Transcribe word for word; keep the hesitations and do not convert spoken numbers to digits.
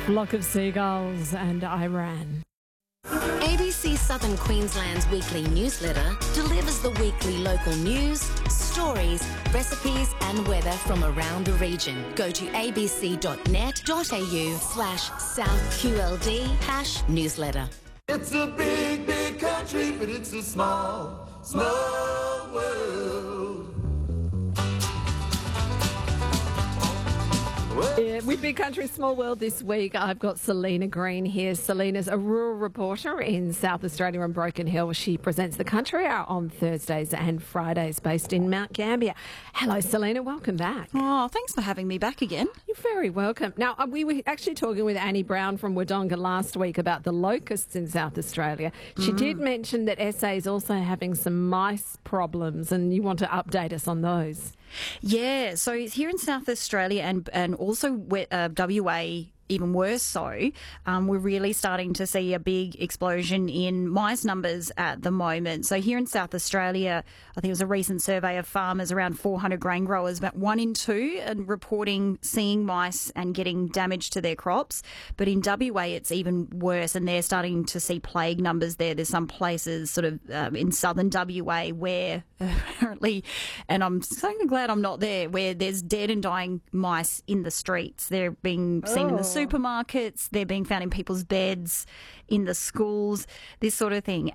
Flock of Seagulls and Iran. A B C Southern Queensland's weekly newsletter delivers the weekly local news, stories, recipes and weather from around the region. Go to abc.net.au slash southqld hash newsletter. It's a big, big country, but it's a small, small world. Yeah, with Big Country Small World this week, I've got Selena Green here. Selena's a rural reporter in South Australia and Broken Hill. She presents the Country Hour on Thursdays and Fridays based in Mount Gambier. Hello, Selena. Welcome back. Oh, thanks for having me back again. You're very welcome. Now, uh, we were actually talking with Annie Brown from Wodonga last week about the locusts in South Australia. She mm. did mention that S A is also having some mice problems, and you want to update us on those. Yeah, so here in South Australia and and also uh, W A, even worse so, um, we're really starting to see a big explosion in mice numbers at the moment. So here in South Australia, I think it was a recent survey of farmers, around four hundred grain growers, about one in two are reporting seeing mice and getting damage to their crops. But in W A, it's even worse, and they're starting to see plague numbers there. There's some places sort of um, in southern W A where apparently, and I'm so glad I'm not there, where there's dead and dying mice in the streets. They're being seen oh. in the supermarkets, they're being found in people's beds, in the schools, this sort of thing.